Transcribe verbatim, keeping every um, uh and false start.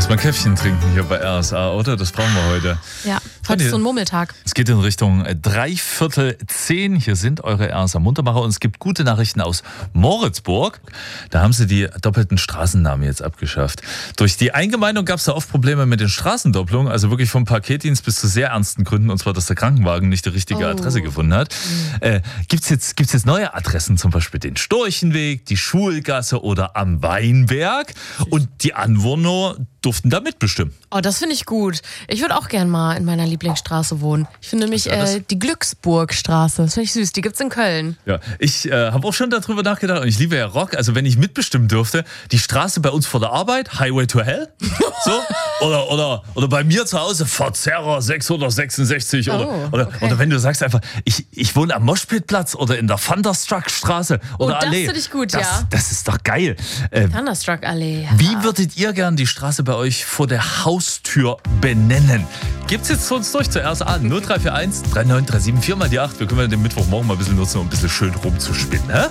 Erstmal ein Käffchen trinken hier bei R S A, oder? Das brauchen wir heute. Ja, heute ist so ein Murmeltag. Es geht in Richtung dreiviertel zehn. Hier sind eure R S A Muntermacher und es gibt gute Nachrichten aus Moritzburg. Da haben sie die doppelten Straßennamen jetzt abgeschafft. Durch die Eingemeindung gab es da oft Probleme mit den Straßendopplungen, also wirklich vom Paketdienst bis zu sehr ernsten Gründen, und zwar, dass der Krankenwagen nicht die richtige Oh. Adresse gefunden hat. Mhm. Äh, gibt's jetzt, gibt's jetzt neue Adressen, zum Beispiel den Storchenweg, die Schulgasse oder am Weinberg, und die Anwohner durften da mitbestimmen. Oh, das finde ich gut. Ich würde auch gern mal in meiner Lieblingsstraße wohnen. Ich finde nämlich äh, die Glücksburgstraße. Das finde ich süß. Die gibt's in Köln. Ja, ich äh, habe auch schon darüber nachgedacht und ich liebe ja Rock. Also wenn ich mitbestimmen dürfte, die Straße bei uns vor der Arbeit, Highway to Hell, so, oder, oder, oder bei mir zu Hause, Verzerrer sechshundertsechsundsechzig, oder, Oh, oder, okay. oder wenn du sagst einfach, ich, ich wohne am Moschpitplatz oder in der Thunderstruck-Straße oder Oh, das Allee. finde ich gut, das, ja. Das ist doch geil. Äh, Thunderstruck-Allee. Wie würdet ihr gern die Straße bei euch vor der Haustür benennen? Gibt's jetzt zu uns durch zur R S A null drei vier eins drei neun drei sieben vier mal die acht. Wir können den Mittwochmorgen mal ein bisschen nutzen, um ein bisschen schön rumzuspinnen. Hä?